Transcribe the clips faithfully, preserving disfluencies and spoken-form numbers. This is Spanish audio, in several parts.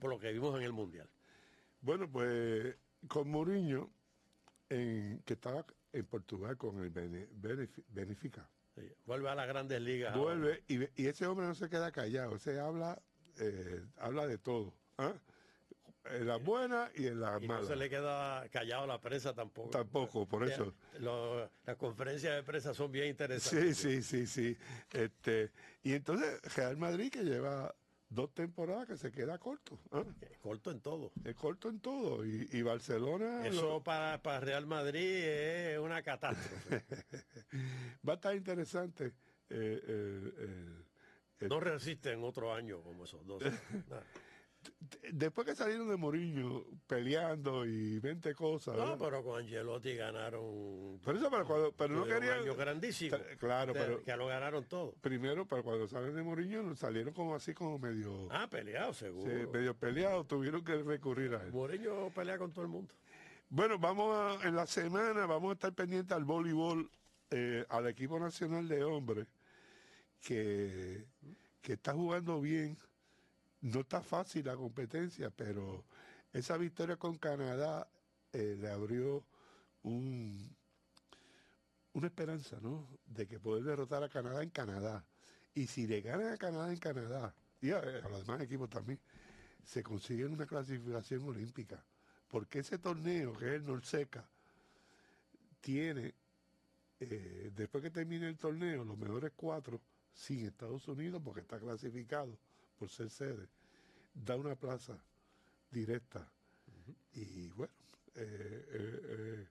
por lo que vimos en el Mundial. Bueno, pues con Mourinho, en, que estaba en Portugal con el Bene, Benef, Benfica. Sí, vuelve a las grandes ligas. Vuelve y, y ese hombre no se queda callado, se habla, eh, habla de todo. ¿Ah? En las buenas y en las y malas. No se le queda callado a la prensa tampoco. Tampoco, por eso. Lo, las conferencias de prensa son bien interesantes. Sí, sí, sí, sí. Este, y entonces Real Madrid, que lleva dos temporadas, que se queda corto. ¿eh? Corto en todo. Es corto en todo. Y, y Barcelona... Eso lo... para, para Real Madrid es una catástrofe. Va a estar interesante. Eh, eh, eh, eh, no resisten otro año como esos dos. Después que salieron de Mourinho peleando y veinte cosas. No, ¿verdad? pero con Angelotti ganaron. Por eso, pero, cuando, pero no querían. Un año grandísimo. Claro, pero. Que lo ganaron todo. Primero, pero cuando salen de Mourinho salieron como así, como medio. Ah, peleados, seguro. Sí, medio peleados, tuvieron que recurrir a él. Mourinho pelea con todo el mundo. Bueno, vamos a, en la semana, vamos a estar pendientes al voleibol, eh, al equipo nacional de hombres, que, que está jugando bien. No está fácil la competencia, pero esa victoria con Canadá eh, le abrió un, una esperanza, ¿no? De que poder derrotar a Canadá en Canadá. Y si le ganan a Canadá en Canadá, y a, a los demás equipos también, se consiguen una clasificación olímpica. Porque ese torneo, que es el Norseca, tiene, eh, después que termine el torneo, los mejores cuatro, sin Estados Unidos, porque está clasificado por ser sede, da una plaza directa. Uh-huh. Y bueno, eh, eh,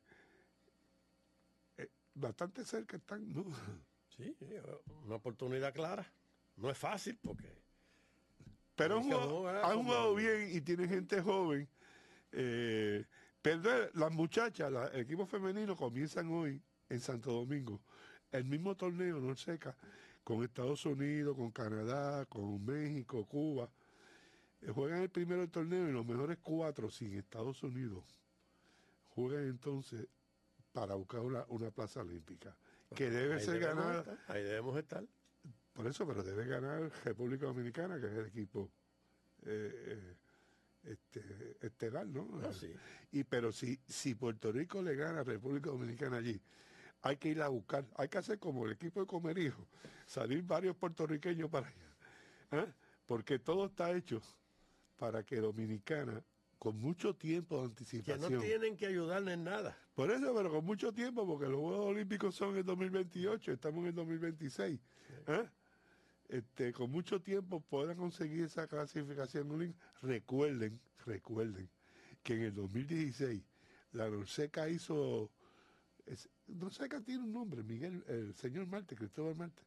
eh, bastante cerca están, ¿no? Sí, una oportunidad clara. No es fácil porque... Pero han jugado, han jugado bien y tienen gente joven. Eh, perder, las muchachas, la, el equipo femenino comienzan hoy en Santo Domingo. El mismo torneo, Norseca, con Estados Unidos, con Canadá, con México, Cuba. Eh, juegan el primero del torneo y los mejores cuatro sin Estados Unidos juegan entonces para buscar una, una plaza olímpica. Que debe ahí ser ganada. Estar, ahí debemos estar. Por eso, pero debe ganar República Dominicana, que es el equipo eh, eh, este, estelar, ¿no? Ah, sí. Y pero si, si Puerto Rico le gana a República Dominicana allí, hay que ir a buscar, hay que hacer como el equipo de Comerío, salir varios puertorriqueños para allá. ¿Eh? Porque todo está hecho para que Dominicana, con mucho tiempo de anticipación... Que no tienen que ayudarle en nada. Por eso, pero con mucho tiempo, porque los Juegos Olímpicos son en el dos mil veintiocho, estamos en el dos mil veintiséis. ¿Eh? Este, con mucho tiempo puedan conseguir esa clasificación olímpica. Recuerden, recuerden, que en el dos mil dieciséis la Norseca hizo... Es, Norseca tiene un nombre, Miguel, el señor Marte, Cristóbal Marte.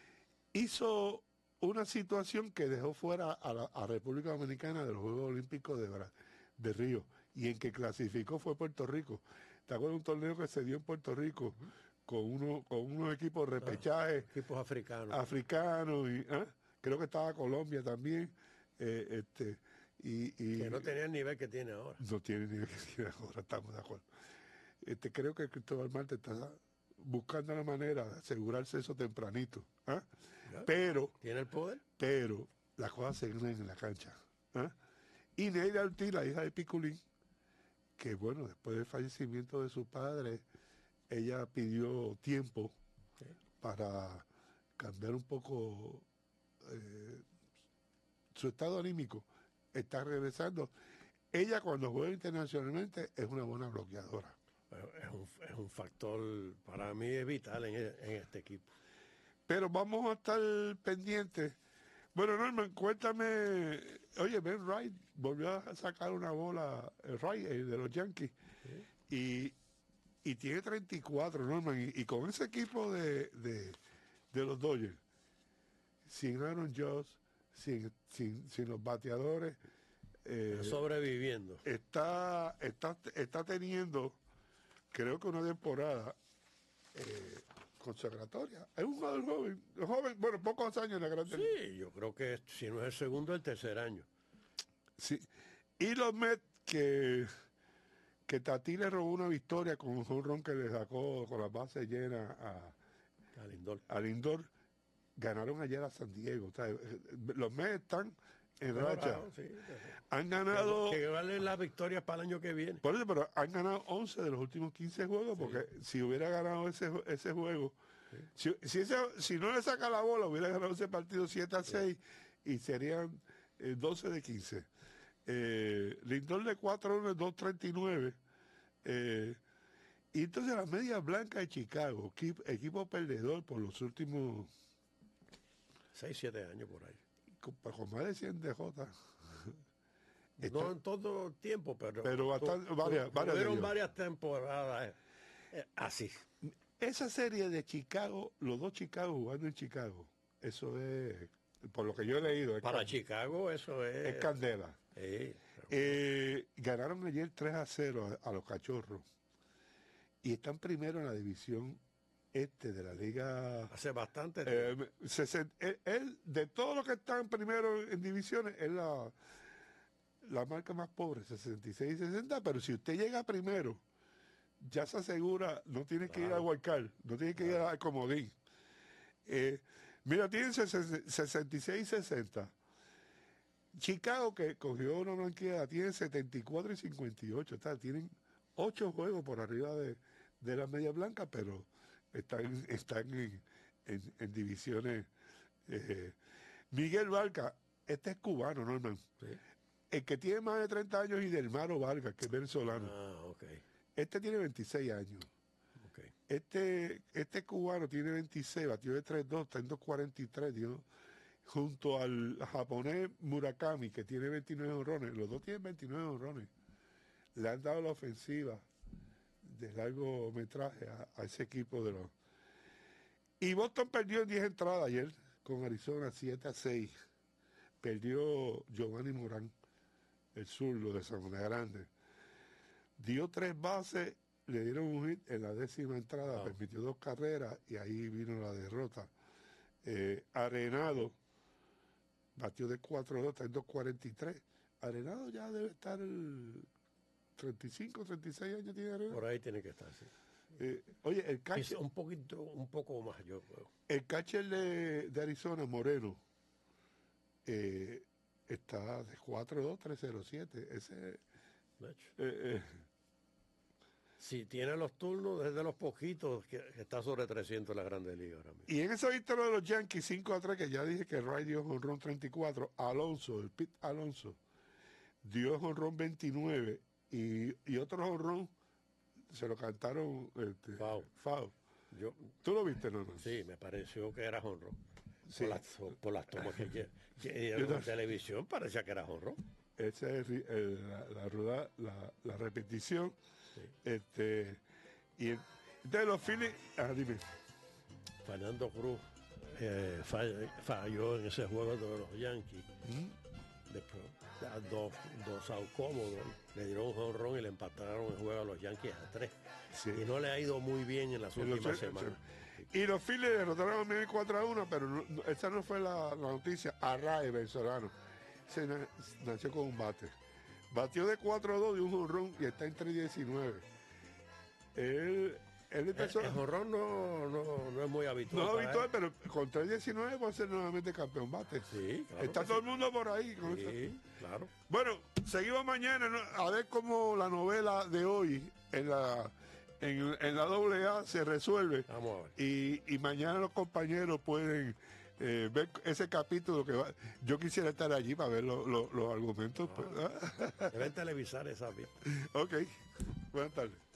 Hizo una situación que dejó fuera a la a República Dominicana de los Juegos Olímpicos de, de Río, y en que clasificó fue Puerto Rico. ¿Te acuerdas de un torneo que se dio en Puerto Rico uh-huh. con, uno, con unos equipos de repechaje? Ah, equipos africanos. Africanos, y ¿eh? creo que estaba Colombia también. Eh, este, y, y, que no tenía el nivel que tiene ahora. No tiene el nivel que tiene ahora, estamos de acuerdo. Este, creo que Cristóbal Marte está buscando la manera de asegurarse eso tempranito. ¿eh? Pero... ¿Tiene el poder? Pero las cosas se ganan en la cancha. ¿eh? Y Neida Ortiz, la hija de Piculín, que bueno, después del fallecimiento de su padre, ella pidió tiempo sí. para cambiar un poco eh, su estado anímico. Está regresando. Ella cuando juega internacionalmente es una buena bloqueadora. Es un, es un factor para mí es vital en, en este equipo. Pero vamos a estar pendientes. Bueno, Norman, cuéntame. Oye, Ben Wright volvió a sacar una bola, el Wright, el de los Yankees, sí. y, y tiene treinta y cuatro, Norman, y, y con ese equipo de, de, de los Dodgers, sin Aaron Judge, sin, sin, sin los bateadores, eh, sobreviviendo. Está, está, está teniendo, creo que una temporada eh, consagratoria. Es un jugador joven, joven, bueno, pocos años en la Grande Liga. Sí, yo creo que si no es el segundo, el tercer año. Sí. Y los Mets que, que Tati le robó una victoria con un jonrón que le sacó con las bases llenas a, a Lindor. a Lindor, ganaron ayer a San Diego. O sea, los Mets están en racha. Sí, Han ganado... Que, que valen las victorias para el año que viene. Por eso, pero han ganado once de los últimos quince juegos, sí. Porque si hubiera ganado ese, ese juego, sí. si, si, ese, si no le saca la bola, hubiera ganado ese partido siete a seis sí. Y serían eh, doce de quince. Eh, Lindor de cuatro a uno es dos treinta y nueve. Eh, y entonces la media blanca de Chicago, equipo, equipo perdedor por los últimos seis, siete años por ahí. Con, con más de cien D J. Está, no en todo el tiempo, pero, pero bastante, tu, varias, tu, varias, tuvieron varias temporadas eh, así. Esa serie de Chicago, los dos Chicago jugando en Chicago, eso es, por lo que yo he leído. Para can, Chicago eso es... Es candela. Sí, eh, ganaron ayer tres a cero a, a los Cachorros y están primero en la división este de la liga. Hace bastante tiempo. Eh, sesenta, él, él, de todos los que están primero en divisiones, es la, la marca más pobre, sesenta y seis y sesenta, pero si usted llega primero, ya se asegura, no tiene claro. que ir a Huaycal, no tiene que claro. ir al Comodín. Eh, mira, tienen sesenta y seis y sesenta. Chicago, que cogió una blanqueada, tiene setenta y cuatro y cincuenta y ocho. Está, tienen ocho juegos por arriba de, de la media blanca, pero están, están en, en, en divisiones. Eh, Miguel Vargas, este es cubano, Norman. Sí. El que tiene más de treinta años, y Delmaro Vargas, que es venezolano. Ah, okay. Este tiene veintiséis años. Okay. Este, este cubano tiene veintiséis, batió de tres dos, está en dos cuarenta y tres, Dios. Junto al japonés Murakami, que tiene veintinueve honrones. Los dos tienen veintinueve honrones. Le han dado la ofensiva de largometraje a, a ese equipo de los... Y Boston perdió en diez entradas ayer con Arizona siete a seis. Perdió Giovanni Morán, el zurdo de Sabana Grande. Dio tres bases, le dieron un hit en la décima entrada, wow. Permitió dos carreras y ahí vino la derrota. Eh, Arenado batió de cuatro dos, está en dos cuarenta y tres. Arenado ya debe estar el treinta y cinco, treinta y seis años tiene Arenado. Por ahí tiene que estar, sí. Eh, oye, el catcher... Un poquito, un poco más yo creo. El catcher de, de Arizona, Moreno, eh, está de cuatro dos, tres cero siete. Ese... Eh, eh, si tiene los turnos, es de los poquitos que, que está sobre trescientos en la Grande Liga ahora mismo. Y en esa victoria de los Yankees cinco a tres, que ya dije que Ray dio jonrón treinta y cuatro, Alonso, el Pete Alonso, dio jonrón veintinueve y, y otro jonrón se lo cantaron este, Fao. Fao. Yo, ¿Tú lo viste, no? no? Sí, me pareció que era jonrón. Sí. Por, las, por las tomas que, que, que en la televisión parecía que era jonrón. Esa es el, la, la, ruda, la, la repetición. Sí. Este, y de los Phillies, ah, dime. Fernando Cruz eh, fall, falló en ese juego de los Yankees. ¿Mm? Después, dos, dos out cómodos, le dieron un jonrón y le empataron el juego a los Yankees a tres. Sí. Y no le ha ido muy bien en las y últimas los, semanas. Sí. Y los Phillies derrotaron a Miami cuatro a uno, pero no, no, esa no fue la, la noticia. Arraez, venezolano, se na, nació con un bate. Batió de cuatro a dos de un jonrón y está en tres diecinueve. Él, él empezó... El, el jonrón no, no, no es muy habitual. No es habitual, pero con tres diecinueve va a ser nuevamente campeón bate. Sí, claro. Está todo sí. el mundo por ahí. Con sí, eso. Claro. Bueno, seguimos mañana, ¿no? A ver cómo la novela de hoy en la en, en la doble A se resuelve. Vamos a ver. Y, y mañana los compañeros pueden... Eh, ver ese capítulo que va, yo quisiera estar allí para ver lo, lo, los argumentos. Ah, pues. Deben televisar esa vida. Ok, buenas tardes.